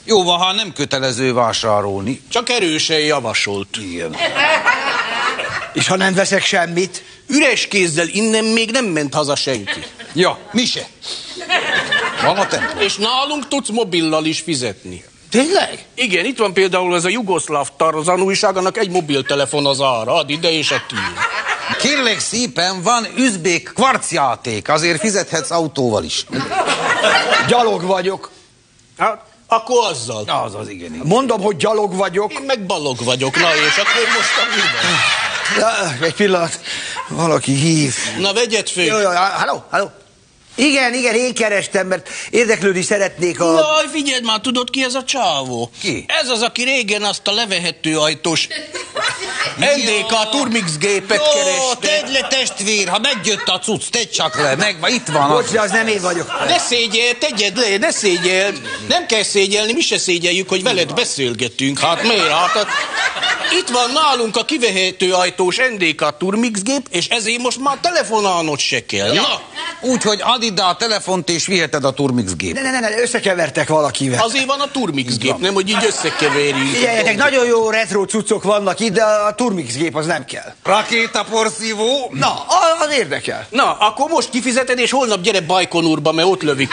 Jó van, ha nem kötelező vásárolni. Csak erősen javasolt. Igen. És ha nem veszek semmit? Üres kézzel innen még nem ment haza senki. Ja, mi se. Van a templom. És nálunk tudsz mobillal is fizetni. Tényleg? Igen, itt van például ez a Jugoszláv Tarzan újság, annak egy mobiltelefon az ára. Add ide és a tiéd. Kérlek szépen, van üzbék kvarcjáték, azért fizethetsz autóval is. Gyalog vagyok. Hát, akkor azzal. Az igen. Mondom, hogy gyalog vagyok. Én meg balog vagyok, na és akkor most a mi van? Ja, egy pillanat. Valaki hív. Na, vegyed föl. Jó, halló. Igen, én kerestem, mert érdeklődni szeretnék a... Jaj, figyeld már, tudod ki ez a csávó? Ki? Ez az, aki régen azt a levehető ajtós NDK Turmix gépet Ó, kereste. tedd le testvér, ha megjött a cucc, tedd csak le, megvan, itt van. Bocs, de az nem én vagyok. Ne szégyeld, tegyed le, ne szégyeld. Nem kell szégyelni, mi se szégyeljük, hogy veled beszélgetünk. Hát miért? Hát, itt van nálunk a kivehető ajtós NDK Turmix gép, és ezért most már telefonálnod se kell. Ja. Na, Úgyhogy add ide a telefont és viheted a Turmix gép. Ne, összekevertek valakivel. azért van a Turmix gép, nem, hogy így összekeverjünk. Figyeljetek, nagyon jó retro cuccok vannak itt, de a Turmix gép az nem kell. Rakétaporszívó. Na, az érdekel. Na, akkor most kifizeted, és holnap gyere Bajkonurba, mert ott lövik.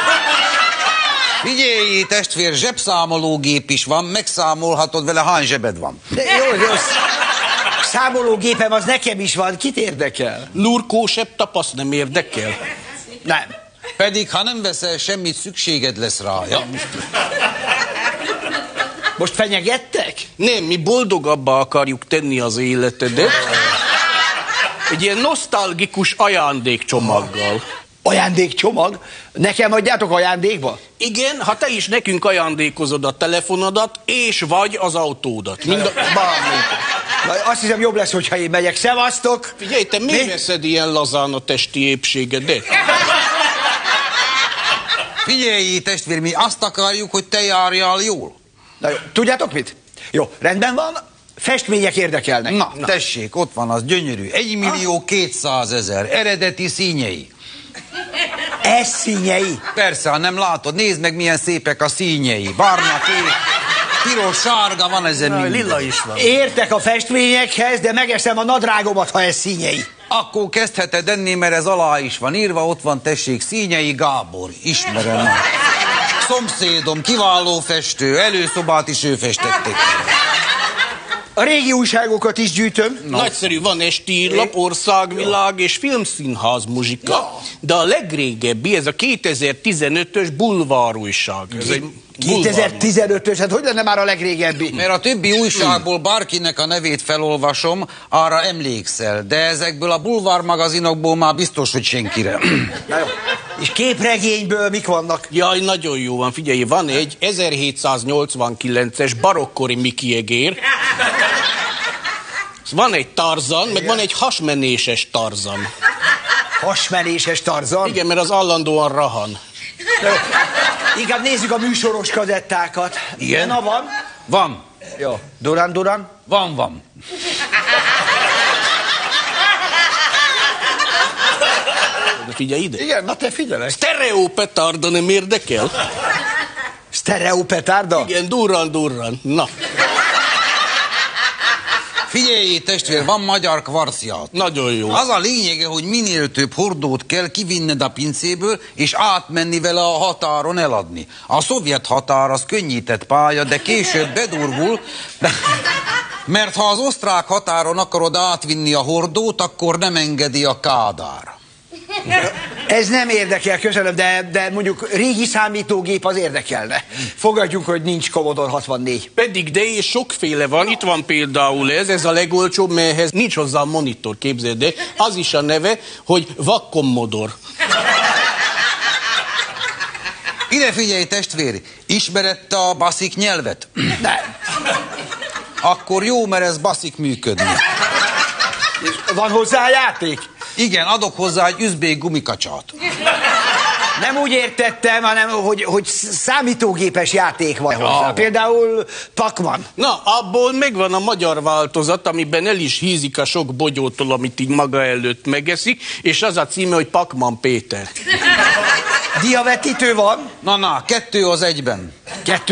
Figyelj, testvér, zsebszámológép is van, megszámolhatod vele, hány zsebed van. De jó. Számológépem az nekem is van, kit érdekel? Lurkósebb tapasz nem érdekel. Nem. Pedig, ha nem veszel semmit, szükséged lesz rá. Ja? Most fenyegettek? Nem, mi boldogabbá akarjuk tenni az életedet. Egy ilyen nosztalgikus ajándékcsomaggal. Ajándékcsomag? Nekem adjátok ajándékba? Igen, ha te is nekünk ajándékozod a telefonodat, és vagy az autódat. Mind a... bármelyik. Na, azt hiszem jobb lesz, hogyha én megyek. Szevasztok! Figyelj, te miért veszed ilyen lazán a testi épségedet? Figyelj, testvér, mi azt akarjuk, hogy te járjál jól. Na jó, tudjátok mit? Jó, rendben van, festmények érdekelnek. Na, tessék, ott van az gyönyörű. 1.200.000 eredeti színei. Ez színjei? Persze, ha nem látod, nézd meg, milyen szépek a színjei. Barna, kék, piros, sárga, van ezen minden. Lila is van. Értek a festményekhez, de megeszem a nadrágomat, ha ez színjei. Akkor kezdheted enni, mert ez alá is van írva, ott van, tessék, Színyei Gábor, ismerem. Szomszédom, kiváló festő, előszobát is ő festették. A régi újságokat is gyűjtöm. Nagyszerű, van estírlap, országvilág és filmszínház muzsika, de a legrégebbi, ez a 2015-ös bulvár újság. Ez egy 2015-ös, hát hogy lenne már a legrégebbi? Mert a többi újságból bárkinek a nevét felolvasom, arra emlékszel, de ezekből a bulvár magazinokból már biztos, hogy senkire. Na jó. És képregényből mik vannak? Jaj, nagyon jó van, figyelj, van egy 1789-es barokkori Miki Egér, van egy Tarzan, meg van egy hasmenéses Tarzan. Hasmenéses Tarzan? Igen, mert az állandóan rahan. Inkább nézzük a műsoros kazettákat. Igen? Na, van? Van. Jó. Duran? Van. De figyelj ide. Igen, na te figyelek. Stereo petárda nem érdekel? Stereo petárda? Igen, durran. Na. Figyelj, testvér, van magyar kvarcját. Nagyon jó. Az a lényege, hogy minél több hordót kell kivinned a pincéből, és átmenni vele a határon eladni. A szovjet határ az könnyített pálya, de később bedurvul, mert ha az osztrák határon akarod átvinni a hordót, akkor nem engedi a Kádár. Ez nem érdekel, köszönöm, de mondjuk régi számítógép az érdekelne. Fogadjuk, hogy nincs Commodore 64. Pedig de és sokféle van, itt van például ez a legolcsóbb, mert ehhez nincs hozzá a monitor, képzeld, de az is a neve, hogy VAC Commodore. Ide figyelj, testvér, ismered te a baszik nyelvet? Nem. Akkor jó, mert ez baszik működni. Van hozzá játék? Igen, adok hozzá egy üzbék gumikacsát. Nem úgy értettem, hanem hogy számítógépes játék van hozzá. Például Pac-Man. Na, abból megvan a magyar változat, amiben el is hízik a sok bogyótól, amit így maga előtt megeszik, és az a címe, hogy Pac-Man Péter. Diavetítő van? Na, 2 az 1-ben. 2